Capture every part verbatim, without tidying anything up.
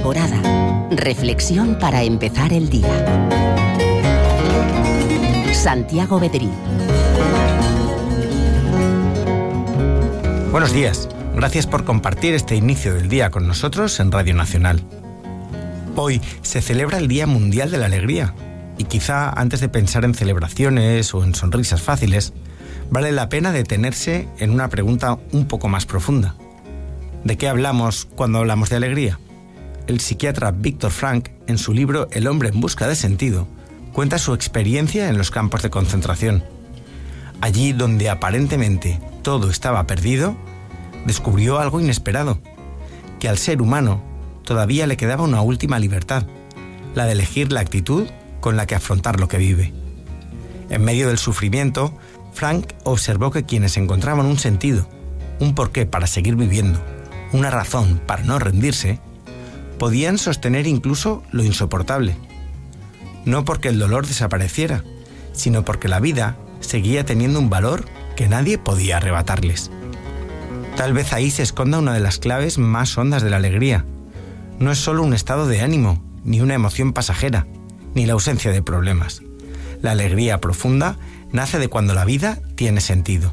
Alborada. Reflexión para empezar el día. Santiago Bedrí. Buenos días. Gracias por compartir este inicio del día con nosotros en Radio Nacional. Hoy se celebra el Día Mundial de la Alegría y quizá antes de pensar en celebraciones o en sonrisas fáciles, vale la pena detenerse en una pregunta un poco más profunda. ¿De qué hablamos cuando hablamos de alegría? El psiquiatra Viktor Frankl, en su libro El hombre en busca de sentido, cuenta su experiencia en los campos de concentración. Allí donde aparentemente todo estaba perdido, descubrió algo inesperado, que al ser humano todavía le quedaba una última libertad, la de elegir la actitud con la que afrontar lo que vive. En medio del sufrimiento, Frankl observó que quienes encontraban un sentido, un porqué para seguir viviendo, una razón para no rendirse, podían sostener incluso lo insoportable. No porque el dolor desapareciera, sino porque la vida seguía teniendo un valor que nadie podía arrebatarles. Tal vez ahí se esconda una de las claves más hondas de la alegría. No es solo un estado de ánimo, ni una emoción pasajera, ni la ausencia de problemas. La alegría profunda nace de cuando la vida tiene sentido.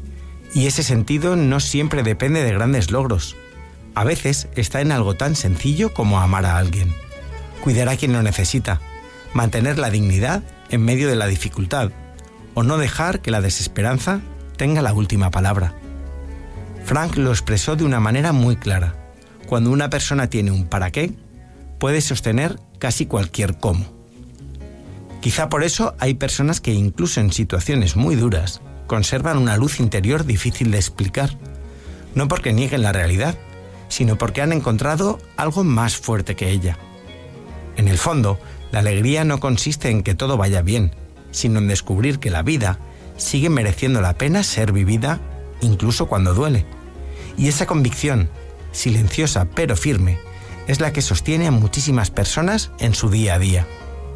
Y ese sentido no siempre depende de grandes logros. A veces está en algo tan sencillo como amar a alguien, cuidar a quien lo necesita, mantener la dignidad en medio de la dificultad, o no dejar que la desesperanza tenga la última palabra. Frankl lo expresó de una manera muy clara. Cuando una persona tiene un para qué, puede sostener casi cualquier cómo. Quizá por eso hay personas que incluso en situaciones muy duras conservan una luz interior difícil de explicar, no porque nieguen la realidad, sino porque han encontrado algo más fuerte que ella. En el fondo, la alegría no consiste en que todo vaya bien, sino en descubrir que la vida sigue mereciendo la pena ser vivida incluso cuando duele. Y esa convicción, silenciosa pero firme, es la que sostiene a muchísimas personas en su día a día.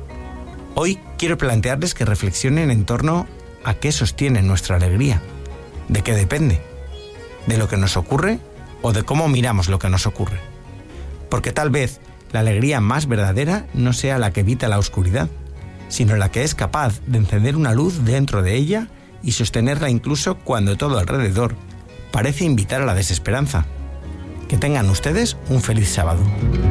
Hoy quiero plantearles que reflexionen en torno a qué sostiene nuestra alegría, de qué depende, de lo que nos ocurre o de cómo miramos lo que nos ocurre. Porque tal vez la alegría más verdadera no sea la que evita la oscuridad, sino la que es capaz de encender una luz dentro de ella y sostenerla incluso cuando todo alrededor parece invitar a la desesperanza. Que tengan ustedes un feliz sábado.